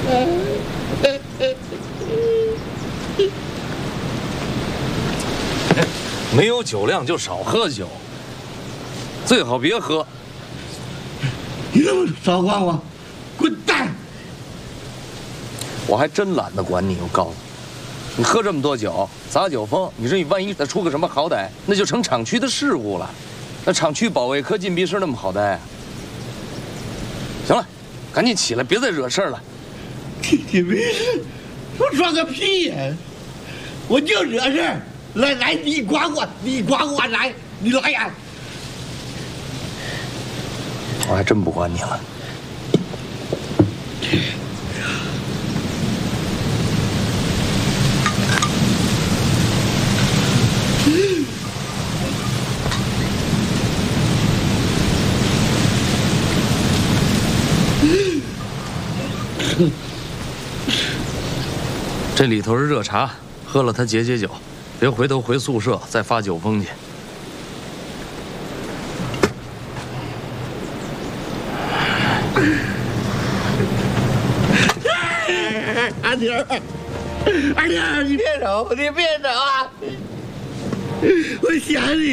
没有酒量就少喝酒，最好别喝。 你怎么少管我？滚蛋！ 我还真懒得管你，我告诉你，你喝这么多酒，砸酒疯，你说你万一再出个什么好歹，那就成厂区的事故了。那厂区保卫科禁闭室那么好待啊？行了，赶紧起来，别再惹事儿了。 禁闭室，我说个屁呀！我就惹事儿。来，你管我，来，你来呀！ 我还真不管你了。这里头是热茶，喝了它解解酒，别回头回宿舍再发酒疯去。 阿婷，你别走啊！我想你。